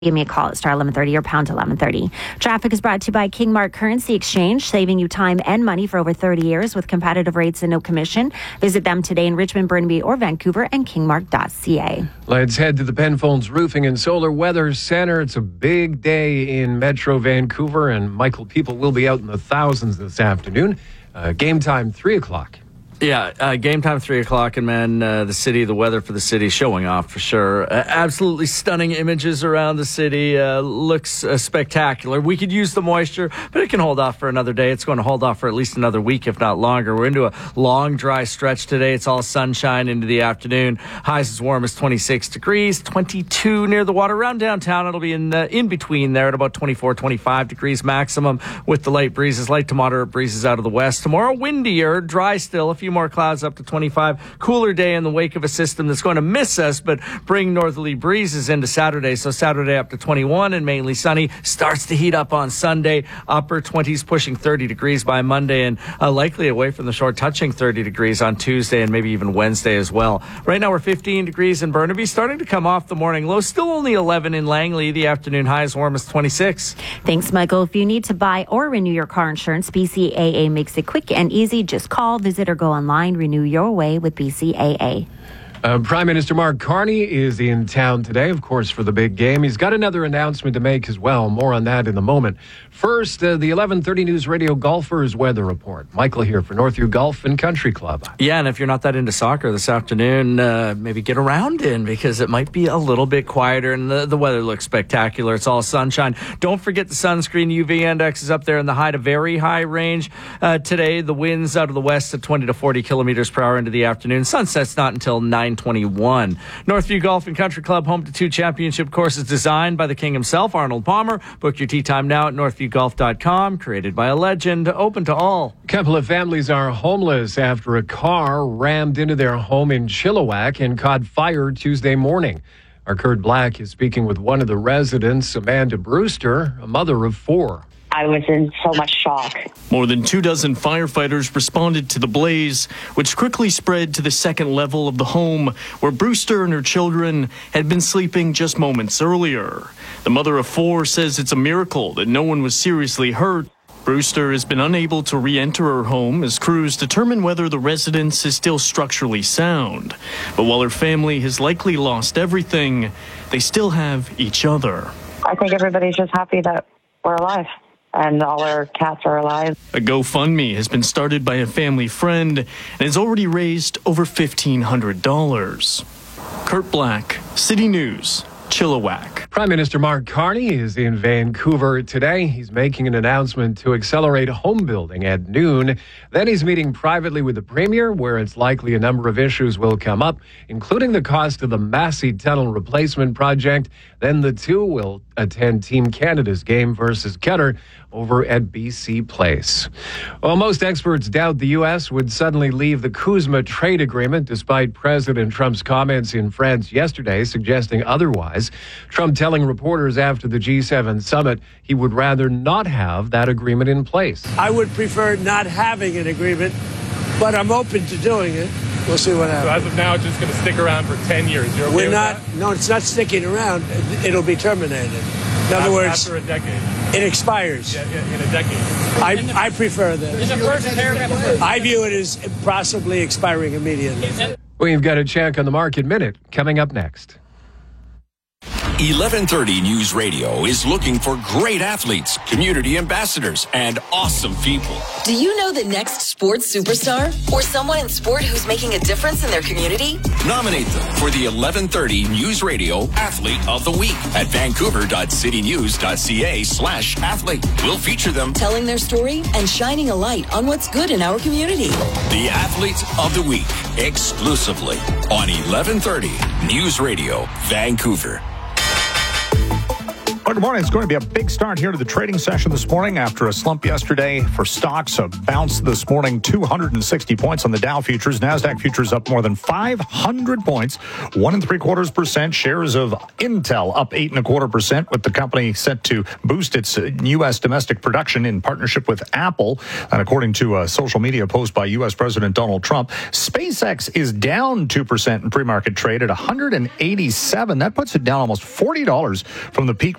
Give me a call at star 1130 or pound 1130. Traffic is brought to you by Kingmark Currency Exchange, saving you time and money for over 30 years with competitive rates and no commission. Visit them today in Richmond, Burnaby, or Vancouver and kingmark.ca. Let's head to the Penfolds Roofing and Solar Weather Center. It's a big day in Metro Vancouver, and Michael, people will be out in the thousands this afternoon. Game time, 3 o'clock. Yeah, game time 3 o'clock, and man, the weather for the city showing off for sure. Absolutely stunning images around the city. Looks spectacular. We could use the moisture, but it can hold off for another day. It's going to hold off for at least another week, if not longer. We're into a long, dry stretch today. It's all sunshine into the afternoon. Highs as warm as 26 degrees, 22 near the water. Around downtown, it'll be in between there at about 24, 25 degrees maximum with the light breezes, light to moderate breezes out of the west. Tomorrow, windier, dry still, a few more clouds up to 25. Cooler day in the wake of a system that's going to miss us but bring northerly breezes into Saturday. So Saturday up to 21 and mainly sunny. Starts to heat up on Sunday. Upper 20s pushing 30 degrees by Monday, and likely away from the shore touching 30 degrees on Tuesday and maybe even Wednesday as well. Right now we're 15 degrees in Burnaby, starting to come off the morning low. Still only 11 in Langley. The afternoon high as warm as 26. Thanks, Michael. If you need to buy or renew your car insurance, BCAA makes it quick and easy. Just call, visit, or go online. Renew your way with BCAA. Prime Minister Mark Carney is in town today, of course, for the big game. He's got another announcement to make as well. More on that in a moment. First, the 1130 News Radio Golfers Weather Report. Michael here for Northview Golf and Country Club. Yeah, and if you're not that into soccer this afternoon, maybe get around in because it might be a little bit quieter and the weather looks spectacular. It's all sunshine. Don't forget the sunscreen. UV index is up there in the high to very high range. Today, the winds out of the west at 20 to 40 kilometers per hour into the afternoon. Sunset's not until 9:21. Northview Golf and Country Club, home to 2 championship courses designed by the king himself, Arnold Palmer. Book your tee time now at northviewgolf.com. Created by a legend, open to all. A couple of families are homeless after a car rammed into their home in Chilliwack and caught fire Tuesday morning. Our Kurt Black is speaking with one of the residents, Amanda Brewster, a mother of 4. I was in so much shock. More than 24 firefighters responded to the blaze, which quickly spread to the second level of the home where Brewster and her children had been sleeping just moments earlier. The mother of 4 says it's a miracle that no one was seriously hurt. Brewster has been unable to re-enter her home as crews determine whether the residence is still structurally sound. But while her family has likely lost everything, they still have each other. I think everybody's just happy that we're alive. And all our cats are alive. A GoFundMe has been started by a family friend and has already raised over $1,500. Kurt Black, City News, Chilliwack. Prime Minister Mark Carney is in Vancouver today. He's making an announcement to accelerate home building at noon. Then he's meeting privately with the Premier, where it's likely a number of issues will come up, including the cost of the Massey Tunnel replacement project. Then the two will attend Team Canada's game versus Qatar over at BC Place. Well, most experts doubt the U.S. would suddenly leave the CUSMA trade agreement, despite President Trump's comments in France yesterday suggesting otherwise. Trump telling reporters after the G7 summit he would rather not have that agreement in place. I would prefer not having an agreement, but I'm open to doing it. We'll see what happens. So as of now, it's just going to stick around for 10 years. You're okay We're with not. that? No, it's not sticking around. It'll be terminated. In other words, after a decade. It expires. Yeah, in a decade. I prefer that. I view it as possibly expiring immediately. We've got a check on the market minute coming up next. 1130 News Radio is looking for great athletes, community ambassadors, and awesome people. Do you know the next sports superstar? Or someone in sport who's making a difference in their community? Nominate them for the 1130 News Radio Athlete of the Week at vancouver.citynews.ca/athlete. We'll feature them telling their story and shining a light on what's good in our community. The Athlete of the Week, exclusively on 1130 News Radio, Vancouver. Well, good morning. It's going to be a big start here to the trading session this morning after a slump yesterday for stocks. A bounce this morning, 260 points on the Dow futures. NASDAQ futures up more than 500 points, 1.75%. Shares of Intel up 8.25%, with the company set to boost its U.S. domestic production in partnership with Apple. And according to a social media post by U.S. President Donald Trump, SpaceX is down 2% in pre-market trade at 187. That puts it down almost $40 from the peak